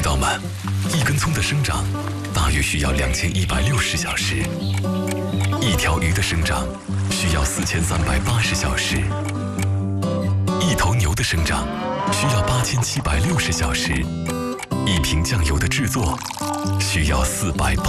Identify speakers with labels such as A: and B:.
A: 道吗？一根葱的生长大约需要2160小时，一条鱼的生长需要4380小时，一头牛的生长需要8760小时，一瓶酱油的制作需要480